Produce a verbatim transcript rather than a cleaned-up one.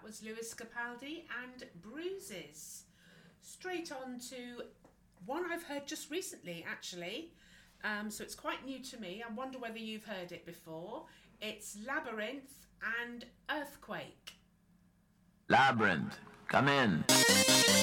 was Lewis Capaldi and Bruises. Straight on to one I've heard just recently, actually. Um, so it's quite new to me. I wonder whether you've heard it before. It's Labyrinth and Earthquake. Labyrinth, come in.